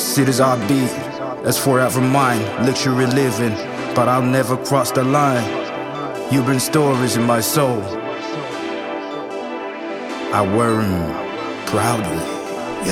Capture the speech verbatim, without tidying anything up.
Cities I beat, that's four out from mine. Luxury living, but I'll never cross the line. You bring stories in my soul. I wear 'em proudly.